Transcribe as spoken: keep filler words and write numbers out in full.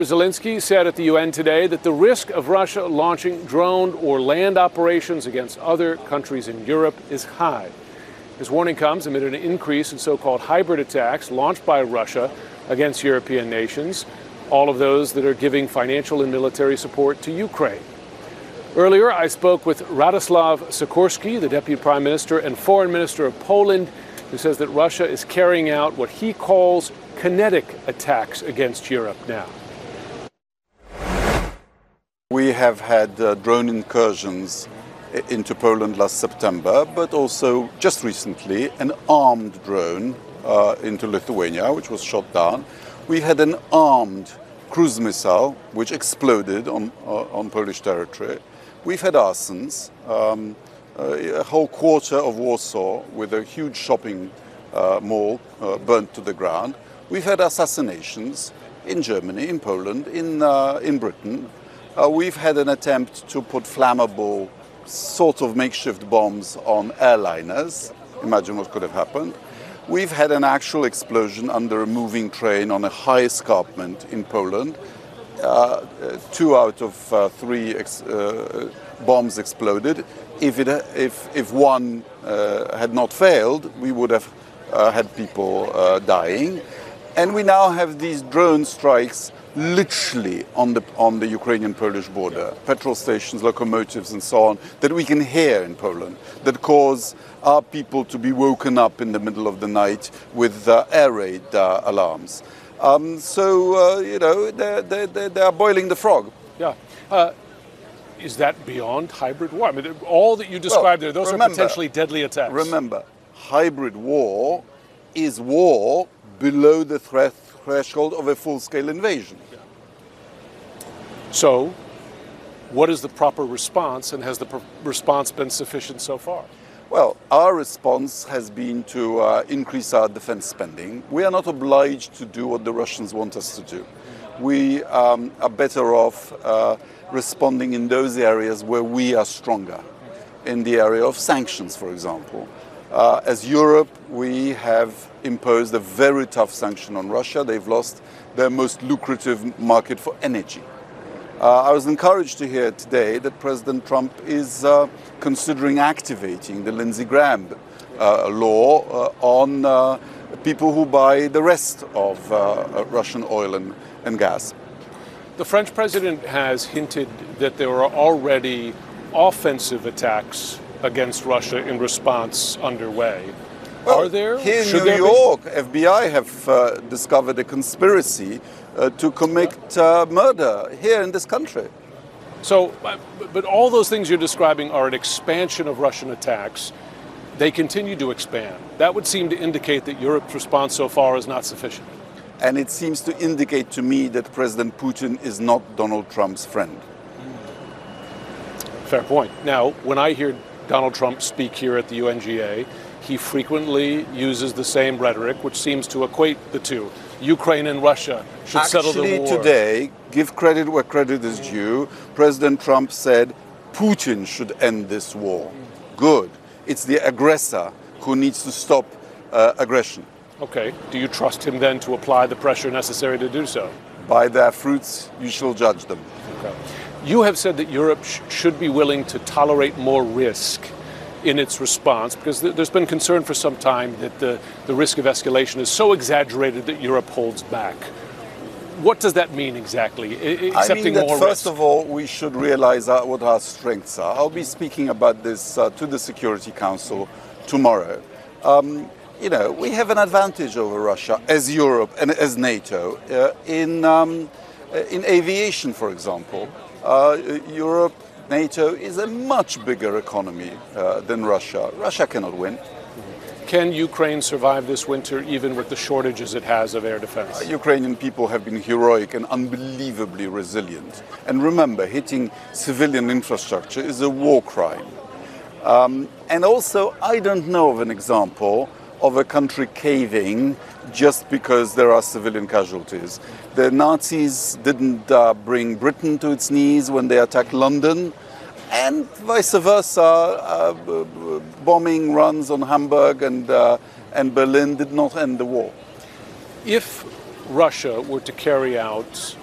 Zelensky said at the U N today that the risk of Russia launching drone or land operations against other countries in Europe is high. His warning comes amid an increase in so-called hybrid attacks launched by Russia against European nations, all of those that are giving financial and military support to Ukraine. Earlier, I spoke with Radoslaw Sikorski, the Deputy Prime Minister and Foreign Minister of Poland, who says that Russia is carrying out what he calls kinetic attacks against Europe now. We have had uh, drone incursions into Poland last September, but also just recently an armed drone uh, into Lithuania, which was shot down. We had an armed cruise missile, which exploded on, uh, on Polish territory. We've had arsons, um, uh, a whole quarter of Warsaw with a huge shopping uh, mall uh, burnt to the ground. We've had assassinations in Germany, in Poland, in, uh, in Britain. Uh, we've had an attempt to put flammable sort of makeshift bombs on airliners. Imagine what could have happened. We've had an actual explosion under a moving train on a high escarpment in Poland. Uh, two out of uh, three ex uh, bombs exploded. If, it, if, if one uh, had not failed, we would have uh, had people uh, dying. And we now have these drone strikes literally on the, on the Ukrainian-Polish border, petrol stations, locomotives and so on, that we can hear in Poland, that cause our people to be woken up in the middle of the night with uh, air raid uh, alarms. Um, so, uh, you know, they're, they're, they're boiling the frog. Yeah. Uh, is that beyond hybrid war? I mean, all that you described well, there, those remember, are potentially deadly attacks. Remember, hybrid war is war below the threat threshold of a full-scale invasion. Yeah. So, what is the proper response, and has the response been sufficient so far? Well, our response has been to uh, increase our defense spending. We are not obliged to do what the Russians want us to do. We um, are better off uh, responding in those areas where we are stronger, in the area of sanctions, for example. Uh, as Europe, we have imposed a very tough sanction on Russia. They've lost their most lucrative market for energy. Uh, I was encouraged to hear today that President Trump is uh, considering activating the Lindsey Graham uh, law uh, on uh, people who buy the rest of uh, Russian oil and, and gas. The French president has hinted that there are already offensive attacks against Russia in response underway. Well, are there? Here in Should New there York, be? F B I have uh, discovered a conspiracy uh, to commit uh, murder here in this country. So, but all those things you're describing are an expansion of Russian attacks. They continue to expand. That would seem to indicate that Europe's response so far is not sufficient. And it seems to indicate to me that President Putin is not Donald Trump's friend. Fair point. Now, when I hear Donald Trump speak here at the U N G A, he frequently uses the same rhetoric, which seems to equate the two. Ukraine and Russia should Actually, settle the war. Actually, today, give credit where credit is due, President Trump said Putin should end this war. Good. It's the aggressor who needs to stop uh, aggression. Okay. Do you trust him then to apply the pressure necessary to do so? By their fruits, you shall judge them. Okay. You have said that Europe sh should be willing to tolerate more risk in its response, because th there's been concern for some time that the, the risk of escalation is so exaggerated that Europe holds back. What does that mean exactly, I, accepting I mean that more first risk? of all, we should realize our, what our strengths are. I'll be speaking about this uh, to the Security Council tomorrow. Um, you know, we have an advantage over Russia as Europe and as NATO uh, in, um, in aviation, for example. Uh, Europe, NATO is a much bigger economy uh, than Russia. Russia cannot win. Can Ukraine survive this winter even with the shortages it has of air defense? Uh, Ukrainian people have been heroic and unbelievably resilient. And remember, hitting civilian infrastructure is a war crime. Um, and also, I don't know of an example of a country caving just because there are civilian casualties. The Nazis didn't uh, bring Britain to its knees when they attacked London, and vice versa. Uh, bombing runs on Hamburg and, uh, and Berlin did not end the war. If Russia were to carry out